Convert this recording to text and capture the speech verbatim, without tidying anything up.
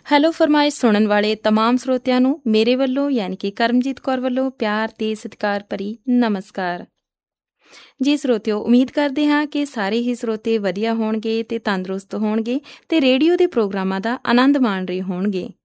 Hello ਫਰਮਾਇਸ਼ ਸੁਣਨ ਵਾਲੇ ਤਮਾਮ ਸਰੋਤਿਆਂ ਨੂੰ ਮੇਰੇ ਵੱਲੋਂ ਯਾਨੀ ਕਿ ਕਰਮਜੀਤ ਕੌਰ ਵੱਲੋਂ ਪਿਆਰ ਤੇ ਸਤਿਕਾਰ ਭਰੀ ਨਮਸਕਾਰ। ਜੀ ਸਰੋਤਿਓ, ਉਮੀਦ ਕਰਦੇ ਹਾਂ ਕਿ ਸਾਰੇ ਹੀ ਸਰੋਤੇ ਵਧੀਆ ਹੋਣਗੇ ਤੇ ਤੰਦਰੁਸਤ ਹੋਣਗੇ ਤੇ ਰੇਡੀਓ ਦੇ ਪ੍ਰੋਗਰਾਮਾਂ ਦਾ ਆਨੰਦ ਮਾਣ ਰਹੇ ਹੋਣਗੇ।